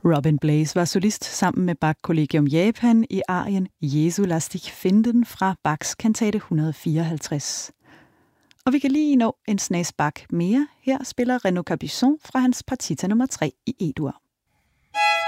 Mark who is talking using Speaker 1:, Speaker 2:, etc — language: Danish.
Speaker 1: Robin Blaze var solist sammen med Bach Collegium Japan i arien Jesu lass dich finden fra Bachs kantate 154. Og vi kan lige nå en snas Bach mere. Her spiller Renaud Capuçon fra hans partita nummer 3 i E-dur.